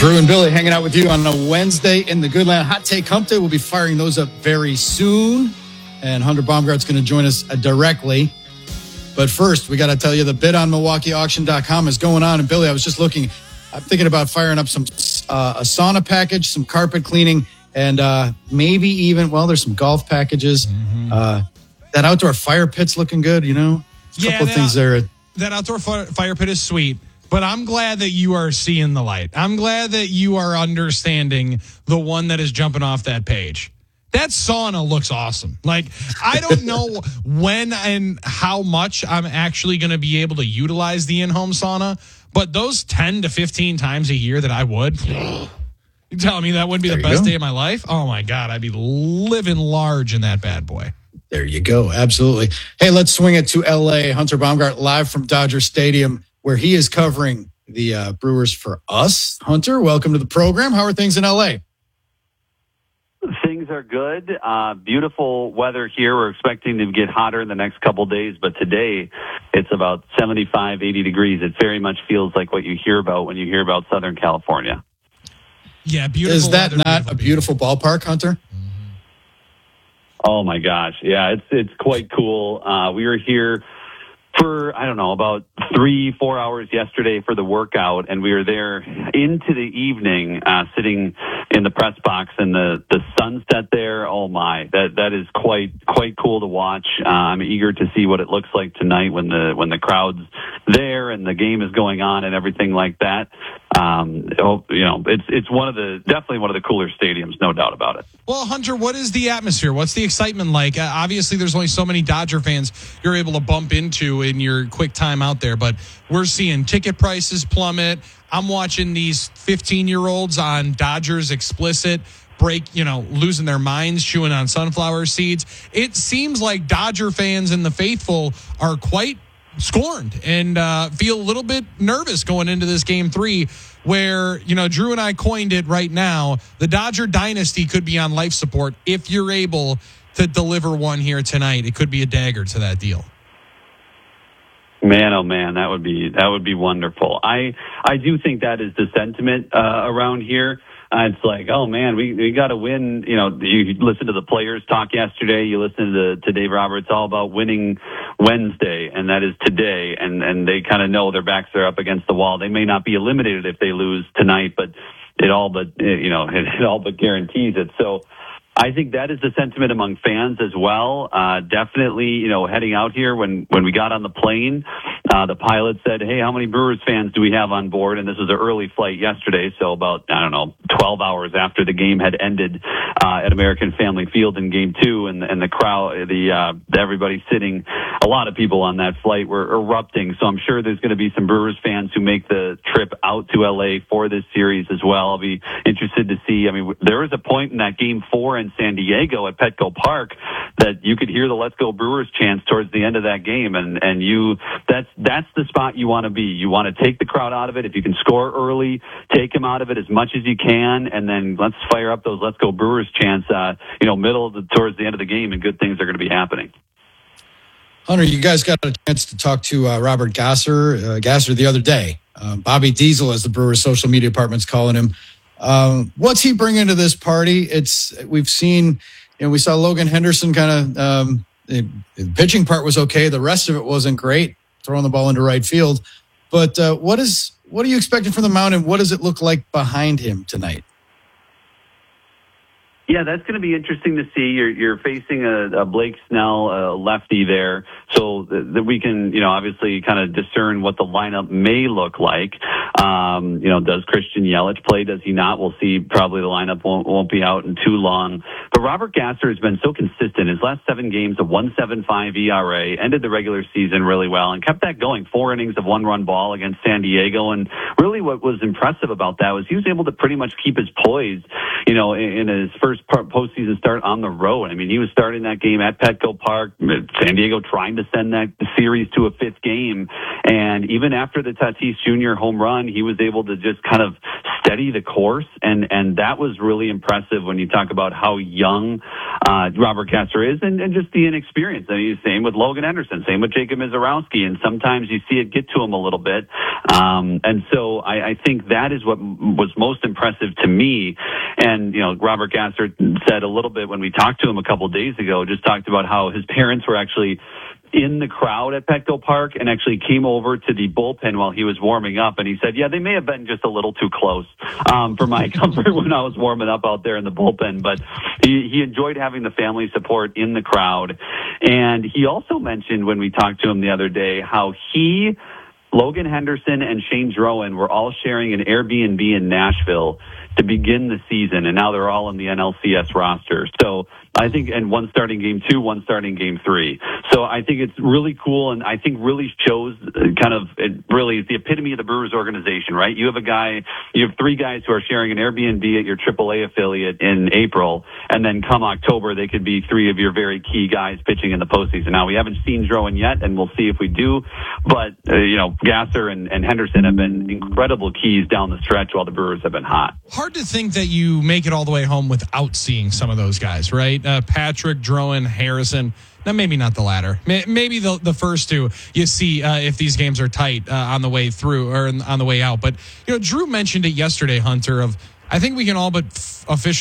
Drew and Billy hanging out with you on a Wednesday in the Goodland. Hot Take Hump Day. We'll be firing those up very soon. And Hunter Baumgart's going to join us directly. But first, we got to tell you the bid on MilwaukeeAuction.com is going on. And Billy, I was just looking. I'm thinking about firing up some a sauna package, some carpet cleaning, and maybe even, well, there's some golf packages. That outdoor fire pit's looking good, you know? A couple of things there. That outdoor fire pit is sweet. But I'm glad that you are seeing the light. I'm glad that you are understanding the one that is jumping off that page. That sauna looks awesome. Like, I don't know when and how much I'm actually going to be able to utilize the in-home sauna, but those 10 to 15 times a year that I would, you telling me that wouldn't be the best day of my life? Oh, my God. I'd be living large in that bad boy. There you go. Absolutely. Hey, let's swing it to L.A. Hunter Baumgart live from Dodger Stadium, where he is covering the Brewers for us. Hunter, welcome to the program. How are things in L.A.? Things are good. Beautiful weather here. We're expecting to get hotter in the next couple of days, but today it's about 75, 80 degrees. It very much feels like what you hear about when you hear about Southern California. Yeah, beautiful. Is that not a beautiful ballpark, Hunter? Oh, my gosh. Yeah, it's quite cool. We were here for, I don't know, about 3-4 hours yesterday for the workout, and we were there into the evening, sitting in the press box, and the sunset there, oh my, that is quite cool to watch. I'm eager to see what it looks like tonight when the crowd's there and the game is going on and everything like that. It's definitely one of the cooler stadiums, no doubt about it. Well, Hunter, what is the atmosphere? What's the excitement like? Obviously, there's only so many Dodger fans you're able to bump into in your quick time out there, but we're seeing ticket prices plummet. I'm watching these 15-year-olds on Dodgers Explicit losing their minds, chewing on sunflower seeds. It seems like Dodger fans and the faithful are quite scorned and feel a little bit nervous going into this game 3 where, Drew and I coined it right now. The Dodger dynasty could be on life support if you're able to deliver one here tonight. It could be a dagger to that deal. Man, oh man, that would be wonderful. I do think that is the sentiment around here. It's like, oh man, we got to win. You listen to the players talk yesterday. You listen to Dave Roberts, all about winning Wednesday, and that is today. And they kind of know their backs are up against the wall. They may not be eliminated if they lose tonight, but it all but guarantees it. So I think that is the sentiment among fans as well. Definitely, heading out here when we got on the plane, the pilot said, hey, how many Brewers fans do we have on board? And this was an early flight yesterday, so about, 12 hours after the game had ended at American Family Field in Game 2, and the crowd, everybody sitting, a lot of people on that flight were erupting. So I'm sure there's going to be some Brewers fans who make the trip out to L.A. for this series as well. I'll be interested to see. I mean, there was a point in that Game 4 in San Diego at Petco Park that you could hear the Let's Go Brewers chants towards the end of that game, and that's the spot you want to be. You want to take the crowd out of it. If you can score early, take them out of it as much as you can, and then let's fire up those Let's Go Brewers chants towards the end of the game, and good things are going to be happening. Hunter, you guys got a chance to talk to Robert Gasser the other day. Bobby Diesel, as the Brewers social media department's calling him. What's he bringing to this party? We've seen, we saw Logan Henderson kind of, the pitching part was okay. The rest of it wasn't great, throwing the ball into right field. But what are you expecting from the mound, and what does it look like behind him tonight? Yeah, that's going to be interesting to see. You're facing a Blake Snell, a lefty there, so that we can, obviously kind of discern what the lineup may look like. Does Christian Yelich play? Does he not? We'll see. Probably the lineup won't be out in too long. But Robert Gasser has been so consistent. His last 7 games, a 1.75 ERA, ended the regular season really well and kept that going. 4 innings of 1-run ball against San Diego. And really what was impressive about that was he was able to pretty much keep his poise, in his first postseason start on the road. I mean, he was starting that game at Petco Park, San Diego trying to send that series to a 5th game. And even after the Tatis Jr. home run, he was able to just kind of steady the course, and that was really impressive when you talk about how young Robert Gasser is, and just the inexperience. I mean, same with Logan Henderson, same with Jacob Mizorowski, and sometimes you see it get to him a little bit. And so I think that is what was most impressive to me. And, Robert Gasser said a little bit when we talked to him a couple of days ago, just talked about how his parents were actually in the crowd at Petco Park and actually came over to the bullpen while he was warming up. And he said, yeah, they may have been just a little too close for my comfort when I was warming up out there in the bullpen. But he enjoyed having the family support in the crowd. And he also mentioned when we talked to him the other day how Logan Henderson and Shane Drowan were all sharing an Airbnb in Nashville to begin the season, and now they're all in the NLCS roster. So I think, and one starting game 2, one starting game 3. So I think it's really cool, and I think really shows it really is the epitome of the Brewers organization, right? You have 3 guys who are sharing an Airbnb at your AAA affiliate in April, and then come October, they could be 3 of your very key guys pitching in the postseason. Now, we haven't seen Drowan yet, and we'll see if we do, but, Gasser and Henderson have been incredible keys down the stretch while the Brewers have been hot. Hard to think that you make it all the way home without seeing some of those guys, right? Patrick, Drowan, Harrison. Now, maybe not the latter. Maybe the first 2 you see if these games are tight on the way through or on the way out. But, Drew mentioned it yesterday, Hunter, I think we can all but officially